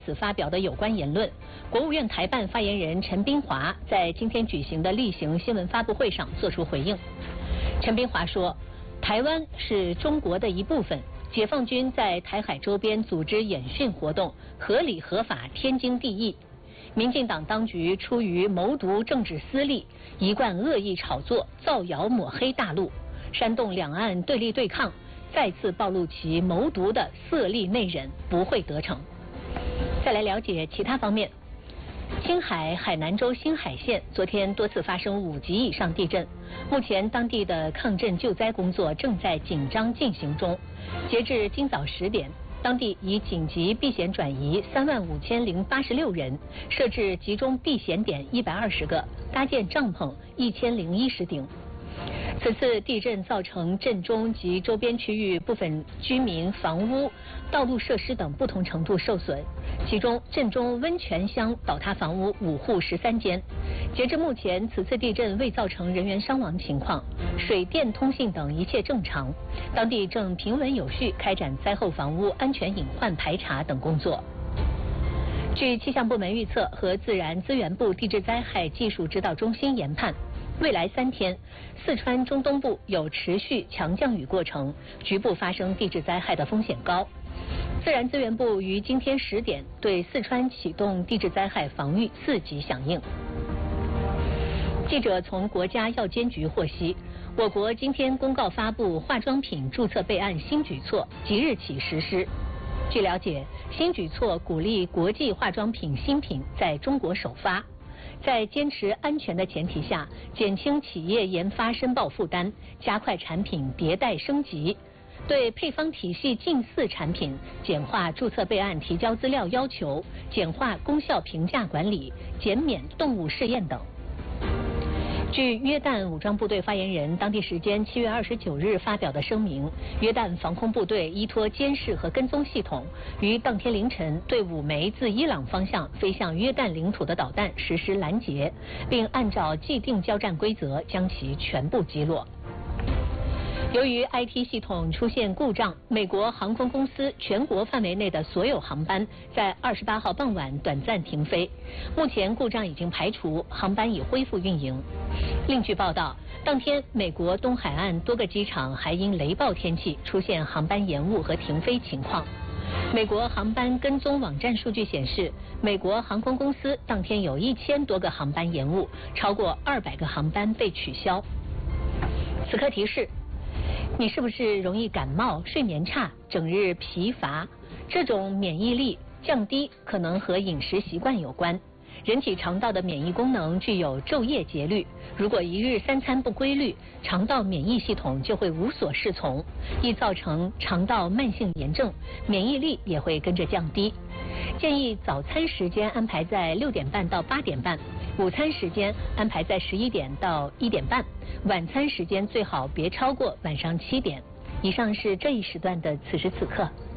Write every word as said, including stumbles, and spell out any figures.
此发表的有关言论，国务院台办发言人陈斌华在今天举行的例行新闻发布会上作出回应。陈斌华说，台湾是中国的一部分，解放军在台海周边组织演训活动，合理合法，天经地义。民进党当局出于谋独政治私利，一贯恶意炒作、造谣抹黑大陆，煽动两岸对立对抗，再次暴露其谋独的色厉内荏，不会得逞。再来了解其他方面，青海海南州兴海县昨天多次发生五级以上地震，目前当地的抗震救灾工作正在紧张进行中。截至今早十点，当地已紧急避险转移三万五千零八十六人，设置集中避险点一百二十个，搭建帐篷一千零一十顶。此次地震造成震中及周边区域部分居民房屋、道路设施等不同程度受损，其中震中温泉乡倒塌房屋五户十三间。截至目前，此次地震未造成人员伤亡情况，水电通信等一切正常，当地正平稳有序开展灾后房屋安全隐患排查等工作。据气象部门预测和自然资源部地质灾害技术指导中心研判，未来三天，四川中东部有持续强降雨过程，局部发生地质灾害的风险高。自然资源部于今天十点对四川启动地质灾害防御四级响应。记者从国家药监局获悉，我国今天公告发布化妆品注册备案新举措，即日起实施。据了解，新举措鼓励国际化妆品新品在中国首发，在坚持安全的前提下，减轻企业研发申报负担，加快产品迭代升级，对配方体系近似产品简化注册备案提交资料要求，简化功效评价管理，减免动物试验等。据约旦武装部队发言人当地时间七月二十九日发表的声明，约旦防空部队依托监视和跟踪系统，于当天凌晨对五枚自伊朗方向飞向约旦领土的导弹实施拦截，并按照既定交战规则将其全部击落。由于 I T 系统出现故障，美国航空公司全国范围内的所有航班在二十八号傍晚短暂停飞。目前故障已经排除，航班已恢复运营。另据报道，当天美国东海岸多个机场还因雷暴天气出现航班延误和停飞情况。美国航班跟踪网站数据显示，美国航空公司当天有一千多个航班延误，超过二百个航班被取消。此刻提示，你是不是容易感冒、睡眠差、整日疲乏？这种免疫力降低可能和饮食习惯有关。人体肠道的免疫功能具有昼夜节律，如果一日三餐不规律，肠道免疫系统就会无所适从，易造成肠道慢性炎症，免疫力也会跟着降低。建议早餐时间安排在六点半到八点半，午餐时间安排在十一点到一点半，晚餐时间最好别超过晚上七点。以上是这一时段的此时此刻。